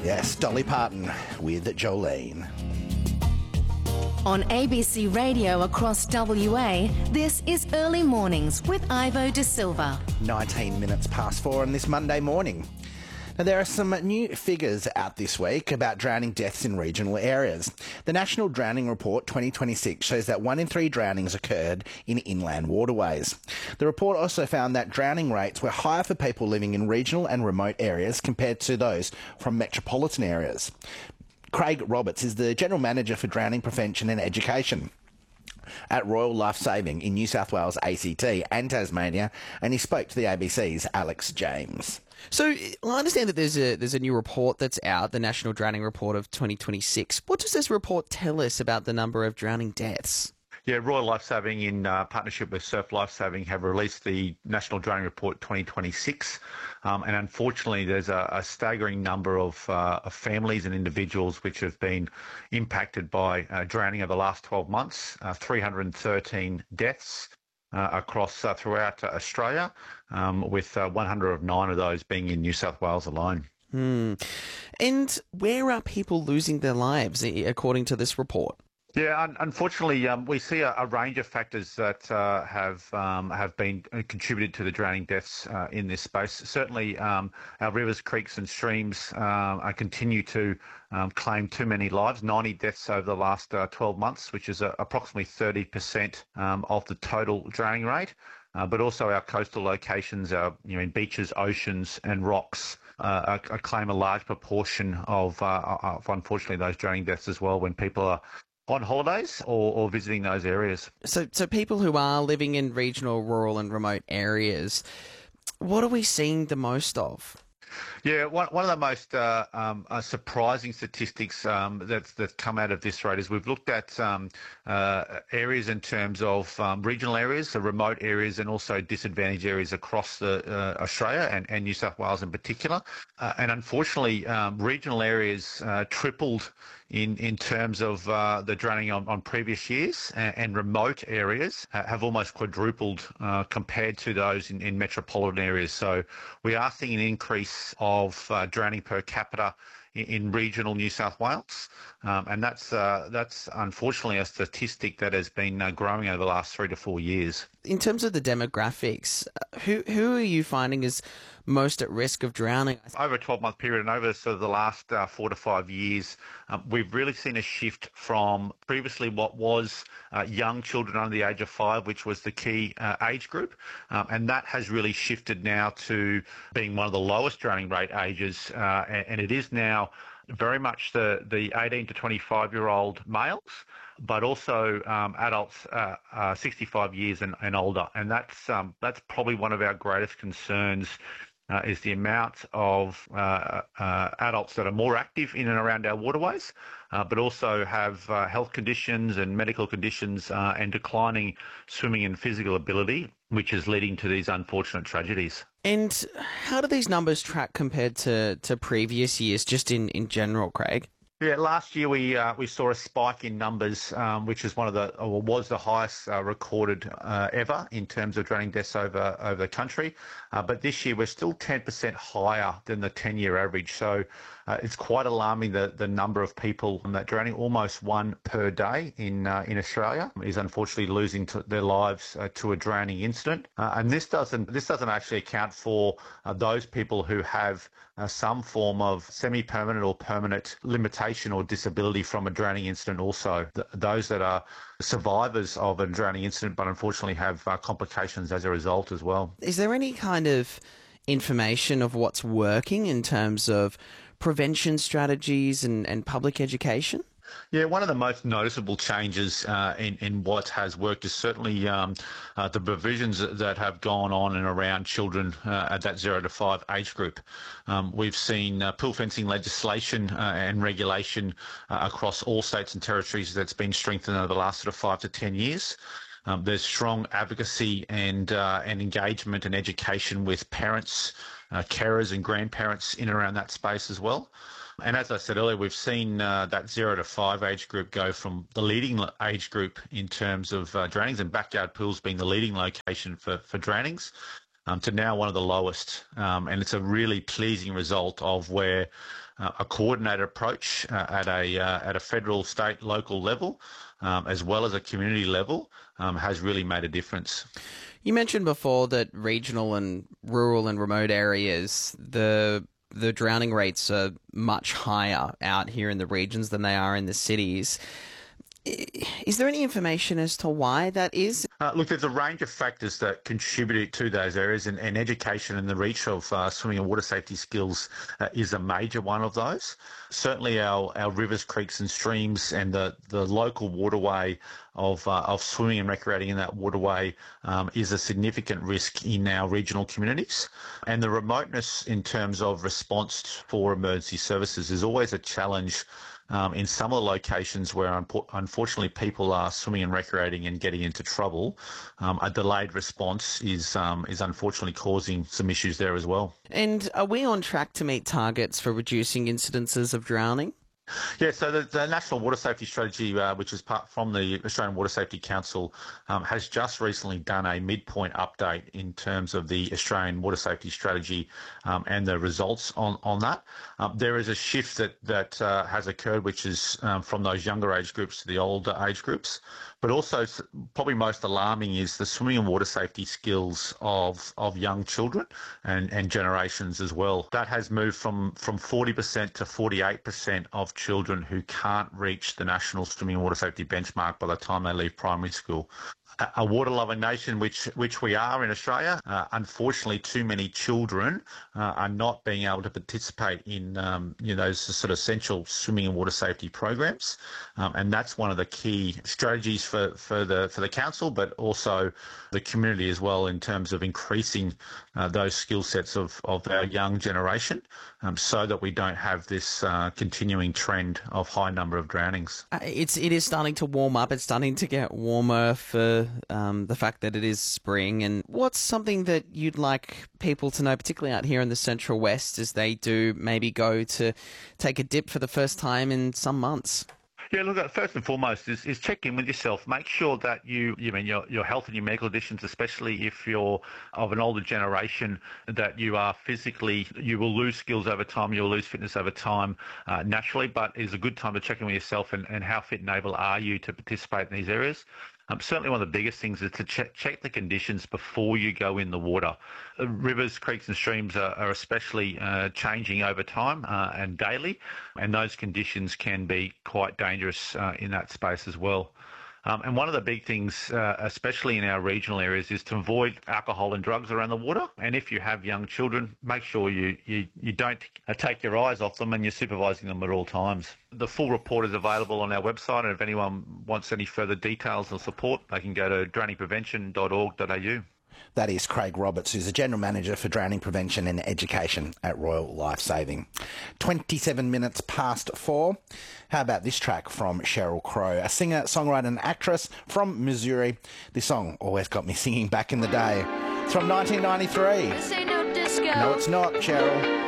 Yes, Dolly Parton with Jolene. On ABC Radio across WA, this is Early Mornings with Ivo De Silva. 19 minutes past 4 on this Monday morning. Now, there are some new figures out this week about drowning deaths in regional areas. The National Drowning Report 2026 shows that 1 in 3 drownings occurred in inland waterways. The report also found that drowning rates were higher for people living in regional and remote areas compared to those from metropolitan areas. Craig Roberts is the General Manager for Drowning Prevention and Education at Royal Life Saving in New South Wales, ACT and Tasmania, and he spoke to the ABC's Alex James. So I understand that there's a new report that's out, the National Drowning Report of 2026. What does this report tell us about the number of drowning deaths? Yeah, Royal Life Saving in partnership with Surf Life Saving have released the National Drowning Report 2026. And unfortunately, there's a staggering number of families and individuals which have been impacted by drowning over the last 12 months, 313 deaths across throughout Australia, with 109 of those being in New South Wales alone. And where are people losing their lives, according to this report? Yeah, unfortunately, we see a range of factors that have been contributed to the drowning deaths in this space. Certainly, our rivers, creeks and streams continue to claim too many lives, 90 deaths over the last 12 months, which is approximately 30% of the total drowning rate. But also our coastal locations, in beaches, oceans and rocks, claim a large proportion of unfortunately, those drowning deaths as well when people are on holidays or visiting those areas. So people who are living in regional, rural and remote areas, what are we seeing the most of? Yeah, one of the most surprising statistics that's come out of this rate is we've looked at areas in terms of regional areas, the remote areas, and also disadvantaged areas across Australia and New South Wales in particular. And unfortunately, regional areas tripled in terms of the drowning on previous years, and remote areas have almost quadrupled compared to those in metropolitan areas. So we are seeing an increase of drowning per capita in regional New South Wales, and that's unfortunately a statistic that has been growing over the last 3 to 4 years. In terms of the demographics, who are you finding is most at risk of drowning? Over a 12-month period and over sort of the last 4 to 5 years, we've really seen a shift from previously what was young children under the age of 5, which was the key age group, and that has really shifted now to being one of the lowest drowning rate ages, and it is now very much the 18 to 25-year-old males, but also adults 65 years and older. And that's probably one of our greatest concerns, is the amount of adults that are more active in and around our waterways, but also have health conditions and medical conditions and declining swimming and physical ability, which is leading to these unfortunate tragedies. And how do these numbers track compared to previous years, just in general, Craig? Yeah, last year we saw a spike in numbers, which is was the highest recorded ever in terms of drowning deaths over the country. But this year we're still 10% higher than the 10-year average. So it's quite alarming the number of people that drowning. Almost 1 per day in Australia is unfortunately losing their lives to a drowning incident. And this doesn't actually account for those people who have some form of semi-permanent or permanent limitation or disability from a drowning incident also. Those that are survivors of a drowning incident but unfortunately have complications as a result as well. Is there any kind of information of what's working in terms of prevention strategies and public education? Yeah, one of the most noticeable changes in what has worked is certainly the provisions that have gone on and around children at that 0 to 5 age group. We've seen pool fencing legislation and regulation across all states and territories that's been strengthened over the last sort of 5 to 10 years. There's strong advocacy and engagement and education with parents, carers and grandparents in and around that space as well. And as I said earlier, we've seen that 0 to 5 age group go from the leading age group in terms of drownings, and backyard pools being the leading location for drownings, to now one of the lowest. And it's a really pleasing result of where a coordinated approach at a federal, state, local level, as well as a community level, has really made a difference. You mentioned before that regional and rural and remote areas, the drowning rates are much higher out here in the regions than they are in the cities. Is there any information as to why that is? Look, there's a range of factors that contribute to those areas, and education and the reach of swimming and water safety skills is a major one of those. Certainly our rivers, creeks and streams and the local waterway of swimming and recreating in that waterway is a significant risk in our regional communities. And the remoteness in terms of response for emergency services is always a challenge in some of the locations where unfortunately people are swimming and recreating and getting into trouble. A delayed response is unfortunately causing some issues there as well. And are we on track to meet targets for reducing incidences of drowning? Yeah, so the National Water Safety Strategy, which is part from the Australian Water Safety Council, has just recently done a midpoint update in terms of the Australian Water Safety Strategy and the results on that. There is a shift that has occurred, which is from those younger age groups to the older age groups. But also, probably most alarming is the swimming and water safety skills of young children and generations as well. That has moved from 40% to 48% of children who can't reach the national swimming and water safety benchmark by the time they leave primary school. A water-loving nation, which we are in Australia, unfortunately, too many children are not being able to participate in those sort of essential swimming and water safety programs, and that's one of the key strategies for the council, but also the community as well, in terms of increasing those skill sets of our young generation, so that we don't have this continuing trend of high number of drownings. It is starting to warm up. It's starting to get warmer for the fact that it is spring. And what's something that you'd like people to know, particularly out here in the Central West, as they do maybe go to take a dip for the first time in some months? Yeah, look, first and foremost is check in with yourself. Make sure that your health and your medical conditions, especially if you're of an older generation, that you will lose skills over time, you'll lose fitness over time naturally, but it's a good time to check in with yourself and how fit and able are you to participate in these areas. Certainly one of the biggest things is to check the conditions before you go in the water. Rivers, creeks and streams are especially changing over time and daily, and those conditions can be quite dangerous in that space as well. And one of the big things, especially in our regional areas, is to avoid alcohol and drugs around the water. And if you have young children, make sure you don't take your eyes off them and you're supervising them at all times. The full report is available on our website, and if anyone wants any further details or support, they can go to drowningprevention.org.au. That is Craig Roberts, who's the General Manager for Drowning Prevention and Education at Royal Lifesaving. 27 minutes past 4. How about this track from Sheryl Crow, a singer, songwriter and actress from Missouri. This song always got me singing back in the day. It's from 1993. This ain't no disco. No, it's not, Cheryl.